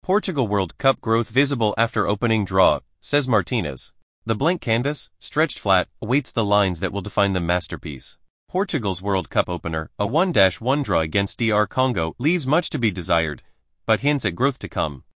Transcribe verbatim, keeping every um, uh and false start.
Portugal World Cup growth visible after opening draw, says Martinez. The blank canvas, stretched flat, awaits the lines that will define the masterpiece. Portugal's World Cup opener, a one one draw against D R Congo, leaves much to be desired, but hints at growth to come.